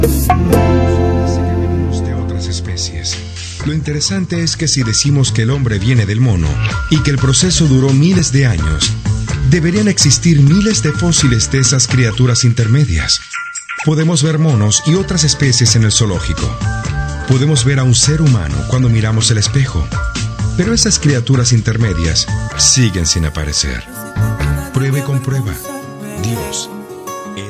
De otras especies. Lo interesante es que si decimos que el hombre viene del mono y que el proceso duró miles de años, deberían existir miles de fósiles de esas criaturas intermedias. Podemos ver monos y otras especies en el zoológico. Podemos ver a un ser humano cuando miramos el espejo. Pero esas criaturas intermedias siguen sin aparecer. Prueba y comprueba. Dios